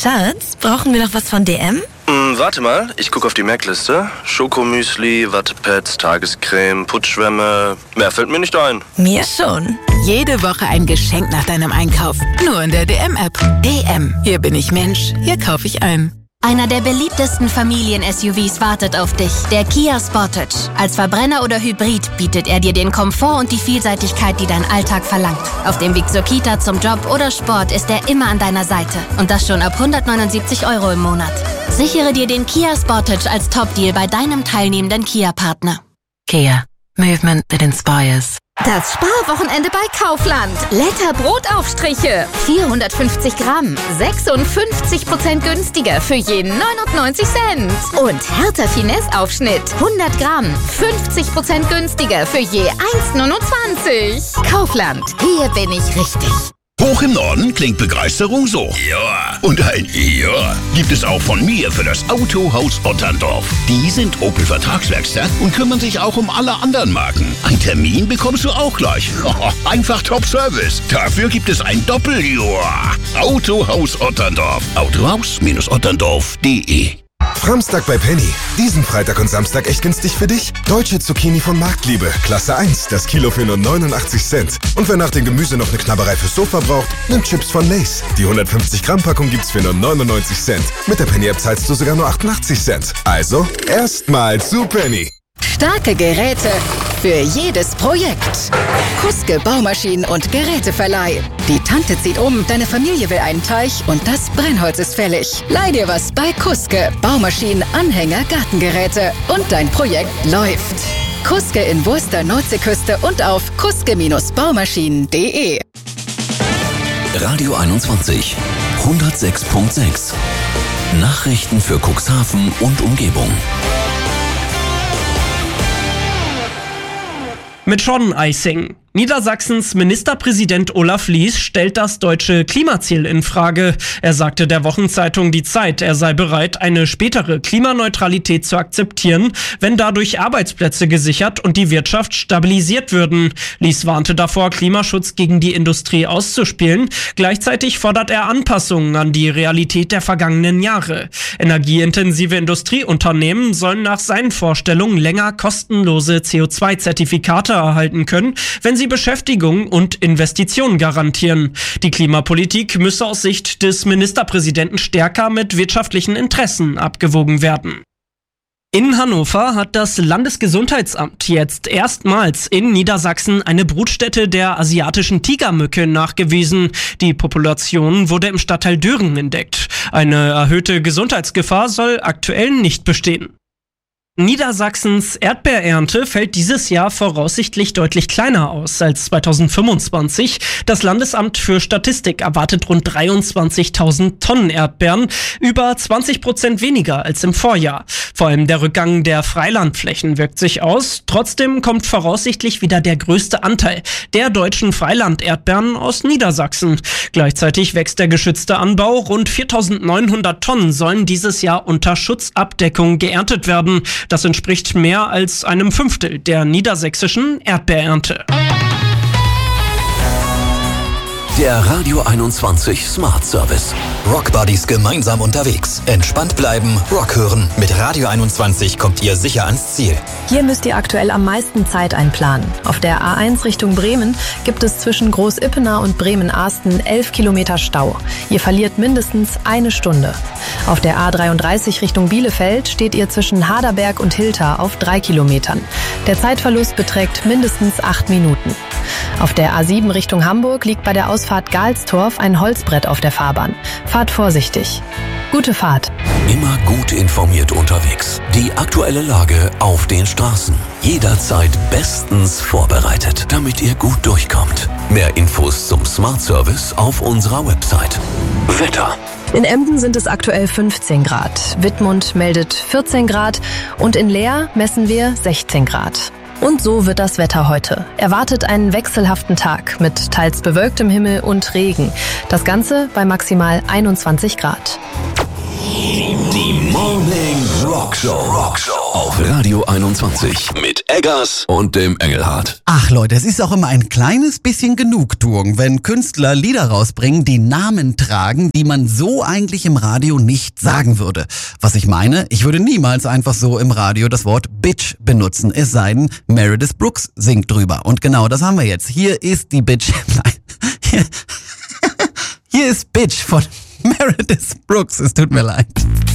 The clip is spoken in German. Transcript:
Schatz, brauchen wir noch was von DM? Warte mal, ich gucke auf die Merkliste. Schokomüsli, Wattepads, Tagescreme, Putzschwämme. Mehr fällt mir nicht ein. Mir schon. Jede Woche ein Geschenk nach deinem Einkauf. Nur in der DM-App. DM. Hier bin ich Mensch. Hier kaufe ich ein. Einer der beliebtesten Familien-SUVs wartet auf dich, der Kia Sportage. Als Verbrenner oder Hybrid bietet er dir den Komfort und die Vielseitigkeit, die dein Alltag verlangt. Auf dem Weg zur Kita, zum Job oder Sport ist er immer an deiner Seite. Und das schon ab 179 € im Monat. Sichere dir den Kia Sportage als Top-Deal bei deinem teilnehmenden Kia-Partner. Kia. Movement that inspires. Das Sparwochenende bei Kaufland. Lecker Brotaufstriche. 450 Gramm. 56% günstiger für je 99 Cent. Und Hertha Finesse-Aufschnitt. 100 Gramm. 50% günstiger für je 1,29. Kaufland. Hier bin ich richtig. Hoch im Norden klingt Begeisterung so. Ja. Und ein Ja gibt es auch von mir für das Autohaus Otterndorf. Die sind Opel-Vertragswerkstatt und kümmern sich auch um alle anderen Marken. Einen Termin bekommst du auch gleich. Einfach Top-Service. Dafür gibt es ein Doppel-Ja. Autohaus Otterndorf. Autohaus-otterndorf.de. Framstag bei Penny. Diesen Freitag und Samstag echt günstig für dich. Deutsche Zucchini von Marktliebe. Klasse 1. Das Kilo für nur 89 Cent. Und wer nach dem Gemüse noch eine Knabberei fürs Sofa braucht, nimmt Chips von Lay's. Die 150 Gramm Packung gibt's für nur 99 Cent. Mit der Penny-App zahlst du sogar nur 88 Cent. Also, erstmal zu Penny. Starke Geräte für jedes Projekt. Kuske Baumaschinen und Geräteverleih. Die Tante zieht um, deine Familie will einen Teich und das Brennholz ist fällig. Leih dir was bei Kuske. Baumaschinen, Anhänger, Gartengeräte und dein Projekt läuft. Kuske in Wurster, Nordseeküste und auf kuske-baumaschinen.de. Radio 21 106.6 Nachrichten für Cuxhaven und Umgebung. Mit Schorneneising. Niedersachsens Ministerpräsident Olaf Lies stellt das deutsche Klimaziel in Frage. Er sagte der Wochenzeitung Die Zeit, er sei bereit, eine spätere Klimaneutralität zu akzeptieren, wenn dadurch Arbeitsplätze gesichert und die Wirtschaft stabilisiert würden. Lies warnte davor, Klimaschutz gegen die Industrie auszuspielen. Gleichzeitig fordert er Anpassungen an die Realität der vergangenen Jahre. Energieintensive Industrieunternehmen sollen nach seinen Vorstellungen länger kostenlose CO2-Zertifikate erhalten können, wenn sie Beschäftigung und Investitionen garantieren. Die Klimapolitik müsse aus Sicht des Ministerpräsidenten stärker mit wirtschaftlichen Interessen abgewogen werden. In Hannover hat das Landesgesundheitsamt jetzt erstmals in Niedersachsen eine Brutstätte der asiatischen Tigermücke nachgewiesen. Die Population wurde im Stadtteil Dören entdeckt. Eine erhöhte Gesundheitsgefahr soll aktuell nicht bestehen. Niedersachsens Erdbeerernte fällt dieses Jahr voraussichtlich deutlich kleiner aus als 2025. Das Landesamt für Statistik erwartet rund 23.000 Tonnen Erdbeeren, über 20% weniger als im Vorjahr. Vor allem der Rückgang der Freilandflächen wirkt sich aus. Trotzdem kommt voraussichtlich wieder der größte Anteil der deutschen Freilanderdbeeren aus Niedersachsen. Gleichzeitig wächst der geschützte Anbau. Rund 4.900 Tonnen sollen dieses Jahr unter Schutzabdeckung geerntet werden. Das entspricht mehr als einem Fünftel der niedersächsischen Erdbeerernte. Der Radio 21 Smart Service. Rockbuddies gemeinsam unterwegs. Entspannt bleiben, Rock hören. Mit Radio 21 kommt ihr sicher ans Ziel. Hier müsst ihr aktuell am meisten Zeit einplanen. Auf der A1 Richtung Bremen gibt es zwischen Groß-Ippener und Bremen-Ahsten 11 Kilometer Stau. Ihr verliert mindestens eine Stunde. Auf der A33 Richtung Bielefeld steht ihr zwischen Haderberg und Hilter auf 3 Kilometern. Der Zeitverlust beträgt mindestens 8 Minuten. Auf der A7 Richtung Hamburg liegt bei der Ausfahrt Galstorf ein Holzbrett auf der Fahrbahn. Fahrt vorsichtig. Gute Fahrt. Immer gut informiert unterwegs. Die aktuelle Lage auf den Straßen. Jederzeit bestens vorbereitet, damit ihr gut durchkommt. Mehr Infos zum Smart Service auf unserer Website. Wetter. In Emden sind es aktuell 15 Grad. Wittmund meldet 14 Grad und in Leer messen wir 16 Grad. Und so wird das Wetter heute. Erwartet einen wechselhaften Tag mit teils bewölktem Himmel und Regen. Das Ganze bei maximal 21 Grad. Die Morning Rock Show. auf Radio 21 mit Eggers und dem Engelhardt. Ach Leute, es ist auch immer ein kleines bisschen Genugtuung, wenn Künstler Lieder rausbringen, die Namen tragen, die man so eigentlich im Radio nicht sagen würde. Was ich meine, ich würde niemals einfach so im Radio das Wort Bitch benutzen, es sei denn, Meredith Brooks singt drüber. Und genau das haben wir jetzt. Hier ist die Bitch. Nein, hier ist Bitch von Meredith Brooks. Es tut mir leid.